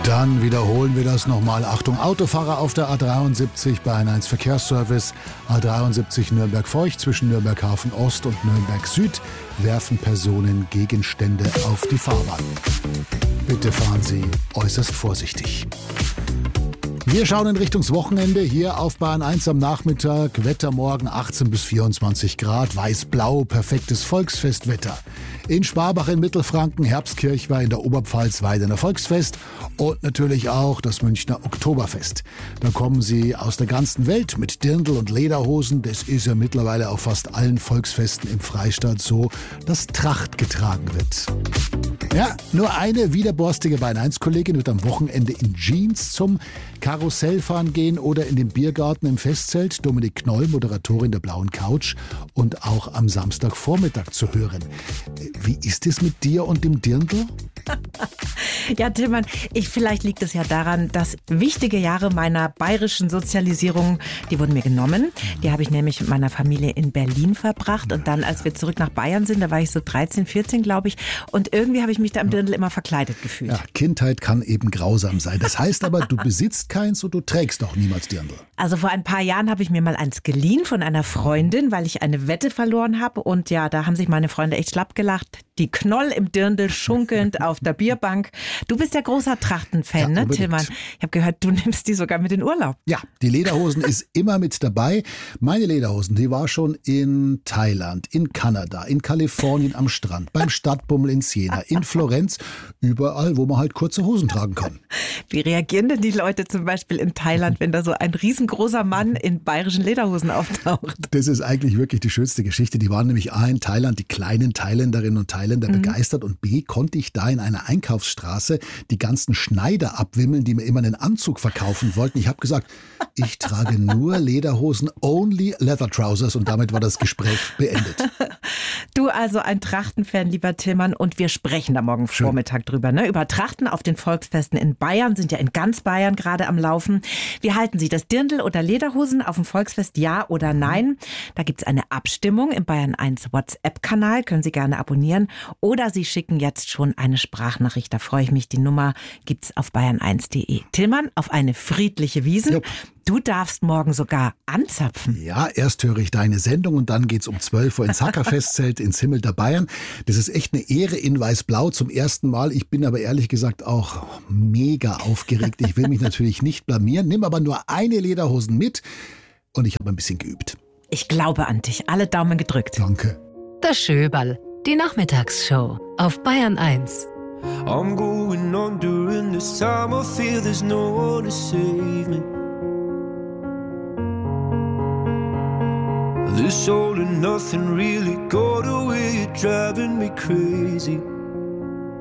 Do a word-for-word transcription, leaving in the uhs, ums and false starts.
Dann wiederholen wir das nochmal. Achtung, Autofahrer auf der A dreiundsiebzig bei eins Verkehrsservice. A dreiundsiebzig Nürnberg-Feucht zwischen Nürnberg-Hafen-Ost und Nürnberg-Süd werfen Personen Gegenstände auf die Fahrbahn. Bitte fahren Sie äußerst vorsichtig. Wir schauen in Richtung Wochenende hier auf Bayern eins am Nachmittag. Wetter morgen achtzehn bis vierundzwanzig Grad, weiß-blau, perfektes Volksfestwetter. In Schwabach in Mittelfranken, Herbstkirchweih in der Oberpfalz, Weidener Volksfest und natürlich auch das Münchner Oktoberfest. Da kommen sie aus der ganzen Welt mit Dirndl und Lederhosen. Das ist ja mittlerweile auf fast allen Volksfesten im Freistaat so, dass Tracht getragen wird. Ja, nur eine widerborstige Bayern eins Kollegin wird am Wochenende in Jeans zum Karussellfahren gehen oder in den Biergarten im Festzelt. Dominik Knoll, Moderatorin der Blauen Couch und auch am Samstagvormittag zu hören. Wie ist es mit dir und dem Dirndl? Ja, Tillmann, ich, vielleicht liegt es ja daran, dass wichtige Jahre meiner bayerischen Sozialisierung, die wurden mir genommen. Die habe ich nämlich mit meiner Familie in Berlin verbracht. Und dann, als wir zurück nach Bayern sind, da war ich so dreizehn, vierzehn, glaube ich. Und irgendwie habe ich mich da im Dirndl immer verkleidet gefühlt. Ja, Kindheit kann eben grausam sein. Das heißt aber, du besitzt keins und du trägst doch niemals Dirndl. Also vor ein paar Jahren habe ich mir mal eins geliehen von einer Freundin, weil ich eine Wette verloren habe. Und ja, da haben sich meine Freunde echt schlapp gelacht. Die Knoll im Dirndl schunkelnd auf der Bierbank. Du bist ja großer Trachtenfan, ja, ne, Tillmann? Ich habe gehört, du nimmst die sogar mit in Urlaub. Ja, die Lederhosen ist immer mit dabei. Meine Lederhosen, die war schon in Thailand, in Kanada, in Kalifornien am Strand, beim Stadtbummel in Siena, in Florenz, überall, wo man halt kurze Hosen tragen kann. Wie reagieren denn die Leute zum Beispiel in Thailand, wenn da so ein riesengroßer Mann in bayerischen Lederhosen auftaucht? Das ist eigentlich wirklich die schönste Geschichte. Die waren nämlich A in Thailand, die kleinen Thailänderinnen und Thailänder mhm. begeistert und B konnte ich da in einer Einkaufsstraße die ganzen Schneider abwimmeln, die mir immer einen Anzug verkaufen wollten. Ich habe gesagt, ich trage nur Lederhosen, only leather trousers und damit war das Gespräch beendet. Du also ein Trachtenfan, lieber Tillmann, und wir sprechen da morgen Schön. Vormittag drüber. Ne? Über Trachten auf den Volksfesten in Bayern, sind ja in ganz Bayern gerade am Laufen. Wie halten Sie das? Dirndl oder Lederhosen auf dem Volksfest, ja oder nein? Da gibt es eine Abstimmung im Bayern eins WhatsApp-Kanal, können Sie gerne abonnieren. Oder Sie schicken jetzt schon eine Sprachnachricht, da freue ich mich. Die Nummer gibt's auf bayern eins punkt de. Tillmann, auf eine friedliche Wiesn. Jupp. Du darfst morgen sogar anzapfen. Ja, erst höre ich deine Sendung und dann geht's um zwölf Uhr ins Hackerfestzelt ins Himmel der Bayern. Das ist echt eine Ehre in Weiß-Blau zum ersten Mal. Ich bin aber ehrlich gesagt auch mega aufgeregt. Ich will mich natürlich nicht blamieren, nimm aber nur eine Lederhosen mit und ich habe ein bisschen geübt. Ich glaube an dich. Alle Daumen gedrückt. Danke. Das Schöberl, die Nachmittagsshow auf Bayern eins. I'm going on during this time. I feel there's no one to save me. This all and nothing really got away, you're driving me crazy.